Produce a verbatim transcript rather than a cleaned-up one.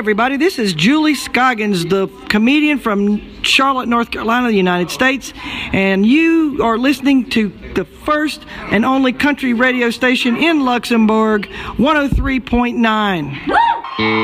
everybody, this is Julie Scoggins, the comedian from Charlotte, North Carolina, the United States, and you are listening to the first and only country radio station in Luxembourg, one oh three point nine.